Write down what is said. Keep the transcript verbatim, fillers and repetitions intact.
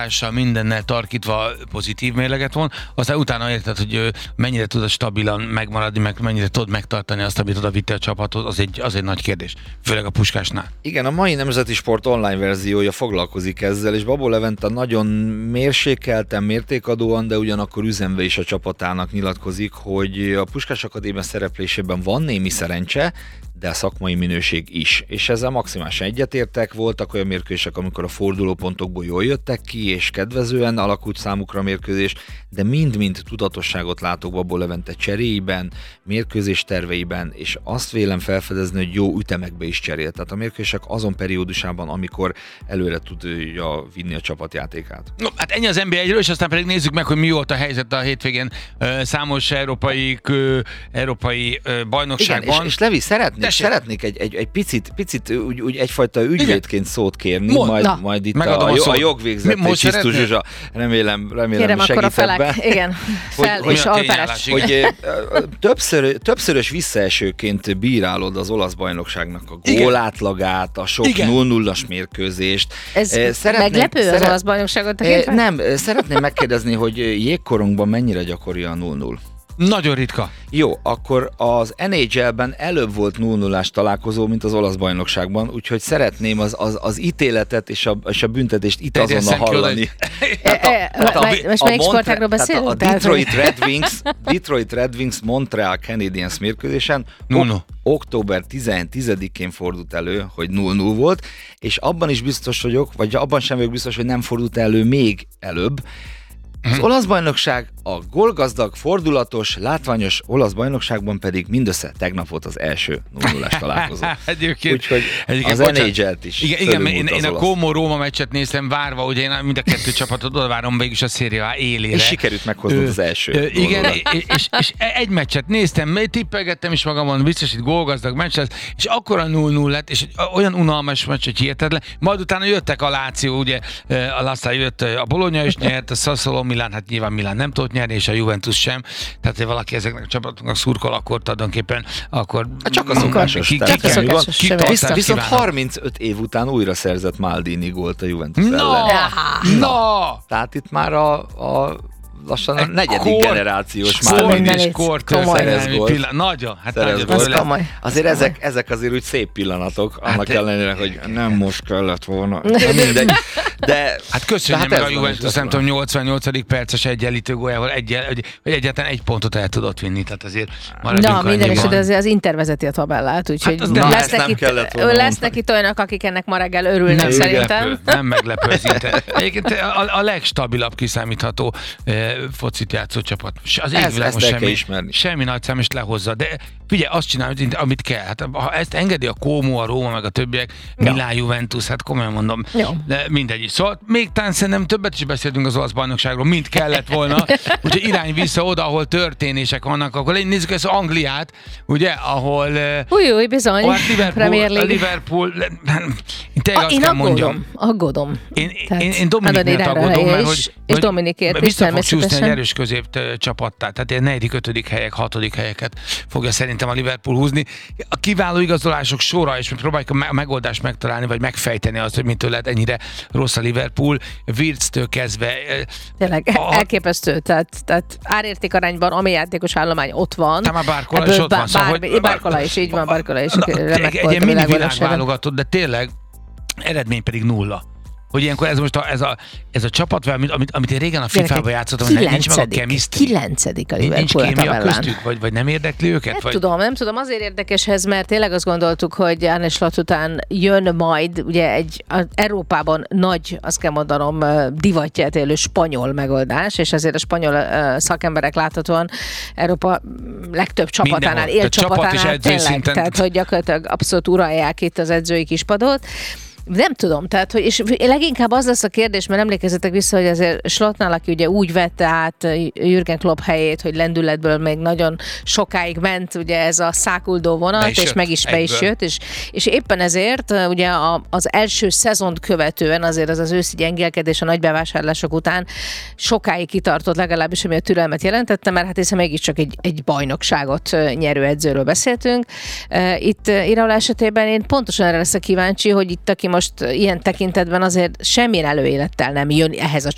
mindennel tarkítva pozitív mérleget von, aztán utána érted, hogy mennyire tudod stabilan megmaradni, meg mennyire tudod megtartani azt, amit oda vitte a csapatod, az egy, az egy nagy kérdés, főleg a Puskásnál. Igen, a mai Nemzeti Sport online verziója foglalkozik ezzel, és Babó Levente nagyon mérsékelten, mértékadóan, de ugyanakkor üzenve is a csapatának nyilatkozik, hogy a Puskás Akadémia szereplésében van némi szerencse, de a szakmai minőség is. És ezzel maximálisan egyetértek, voltak olyan mérkőzések, amikor a fordulópontokból jól jöttek ki, és kedvezően alakult számukra a mérkőzés, de mind-mind tudatosságot látok Babó Levente cseréiben, mérkőzés terveiben, és azt vélem felfedezni, hogy jó ütemekbe is cserél. Tehát a mérkőzések azon periódusában, amikor előre tudja vinni a csapatjátékát. No, hát ennyi az en bé egyről, és aztán pedig nézzük meg, hogy mi volt a helyzet a hétvégén számos európai, európai bajnokságban. Igen, és, és Levi, szeretnék, szeretnék egy, egy, egy picit, picit úgy, úgy egyfajta ügyvédként szót kérni, Mond, majd, majd itt a, a, a jogvégzett Csisztus Zsuzsa, remélem, remélem segít ebbe. Igen, fel hogy, és alperes. Hogy többször, többszörös visszaesőként bírálod az olasz bajnokságnak a gólátlagát, a sok nulla nullas mérkőzést. Ez Szeretném, meglepő szeret... az olasz bajnokságot tekintve? Nem, szeretném megkérdezni, hogy jégkorunkban mennyire gyakori a nulla nulla? Nagyon ritka. Jó, akkor az en há el-ben előbb volt nulla nullás találkozó, mint az olasz bajnokságban, úgyhogy szeretném az, az, az ítéletet és a, és a büntetést itt azonnal hallani. Most melyik sportágról beszélünk? A Detroit Red Wings, Detroit Red Wings Montreal Canadiens mérkőzésen ok- október tizedikén fordult elő, hogy nulla nulla volt, és abban is biztos vagyok, vagy abban sem vagyok biztos, hogy nem fordult elő még előbb. Az olasz bajnokság a gólgazdag, fordulatos, látványos olasz bajnokságban pedig mindössze tegnap volt az első nulla nullás találkozó. Egyébként, úgyhogy egyébként, az en há el-t is. Igen, igen én, én a Como-Róma meccset néztem várva, ugye én mind a kettő csapatot oda várom végülis a Serie A élére. És sikerült meghoznod az első. Ö, igen, és, és, és egy meccset néztem, tippelgettem is magamon, biztos itt gólgazdag meccs lesz, és akkor a nulla nulla lett, és olyan unalmas meccs, hogy hihetetlen. Majd utána jöttek a Láció, ugye, a aztán jött a Bologna is nyert, a Sassuolo, Milán, hát nyilván Milán nem tudott nyerni, és a Juventus sem. Tehát, ha valaki ezeknek a csapatoknak szurkol, akkor tulajdonképpen, akkor... Csak a szokásos. Ki, ki, ki, ki, ki viszont, viszont harmincöt év után újra szerzett Maldini gólt a Juventus no, ellen. No! no. Tehát itt már a, a lassan a negyedik kor, generációs Maldini és kortörténelmi pillanat. Nagyon, hát nagyon. Azért ezek, ezek azért úgy szép pillanatok, annak hát, ellenére, hogy nem most kellett volna. De mindegy. De, hát köszönjem de hát meg a Juventus, nem tudom, nyolcvannyolcadik perces egyenlítő góljával egy, hogy egyáltalán egy pontot el tudott vinni, tehát azért maradjunk. Na, minden esetben azért az Inter vezeti a tabellát, úgyhogy hát na, lesznek, itt, lesznek itt olyanok, akik ennek ma reggel örülnek nem szerintem. Meglepő, nem meglepő az Inter. Egyébként a, a legstabilabb kiszámítható eh, focit játszó csapat. Az égvilágon semmi, semmi nagy szám, és lehozza. De figyelj, azt csinálja, amit kell. Hát, ha ezt engedi a Como, a Róma, meg a többiek, ja. Milán, Juventus, hát komolyan mondom, ja. De mindegy. Szóval még talán szerintem többet is beszéltünk az olasz bajnokságról, mint kellett volna. Úgyhogy irány vissza oda, ahol történések vannak. Akkor nézzük ezt az Angliát, ugye, ahol... Új, új, bizony. A Liverpool, a Liverpool én tényleg azt én kell aggódom, mondjam. aggódom. Én, én, én Dominik miatt aggódom, mert hogy, és Dominikért vissza fog csúszni egy erős közép csapattá. Tehát ilyen negyedik, ötödik helyek, hatodik helyeket fogja szerintem a Liverpool húzni. A kiváló igazolások sora, és próbáljuk a megoldást megtalálni, vagy megfejteni azt, hogy mitől lett ennyire rossz a Liverpool. Wirtz-től kezdve. Tényleg a... elképesztő. Tehát, tehát árérték arányban, ami játékos állomány ott van. Tehát már Barcola is ott van. Szóval, Barcola is, így van, Barcola is. Remek volt a világválogatott, de tényleg eredmény pedig nulla. Hogy ilyenkor ez most a, ez, a, ez a csapat, amit, amit, amit én régen a fifában játszottam, hogy nincs meg a chemistry. Kilencedik a Liverpool nincs kémia köztük, vagy, vagy nem érdekli őket? Nem vagy? tudom, nem tudom, azért érdekes ez, mert tényleg azt gondoltuk, hogy Arne Slot után jön majd, ugye egy Európában nagy, azt kell mondanom, divatját élő spanyol megoldás, és azért a spanyol szakemberek láthatóan Európa legtöbb csapatánál, élcsapatánál tényleg, szinten... tehát hogy gyakorlatilag abszolút uralják itt az edzői kispadot. Nem tudom, tehát, hogy, és leginkább az lesz a kérdés, mert emlékezzetek vissza, hogy azért Slottnál, aki ugye úgy vette át Jürgen Klopp helyét, hogy lendületből még nagyon sokáig ment ugye ez a szákuldó vonat, és jött, meg is be is jött, és, és éppen ezért ugye a, az első szezont követően azért az az őszi gyengélkedés a nagy bevásárlások után sokáig kitartott, legalábbis ami a türelmet jelentette, mert hát hiszen mégiscsak egy, egy bajnokságot nyerő edzőről beszéltünk. Itt Iraola esetében én pontosan erre leszek kíváncsi, hogy itt aki most ilyen tekintetben azért semmilyen előélettel nem jön ehhez a